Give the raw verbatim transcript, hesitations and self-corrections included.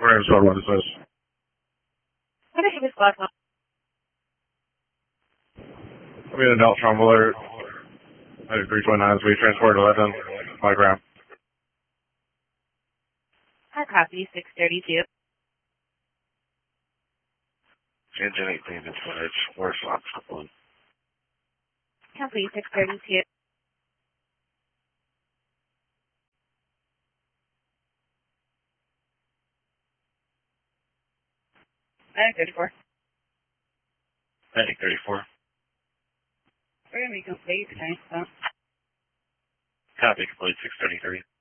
We're in Squad, what is this? What is this Squad one? We had an adult trauma alert. I had three twenty-nines. We transported eleven. By gram. Hard copy, six thirty-two. Engine eighteen is large. Where's Fox one? Copy, six thirty-two. Medic thirty-four. Medic thirty-four. We're going to be complete tonight, so. Copy, complete six thirty-three.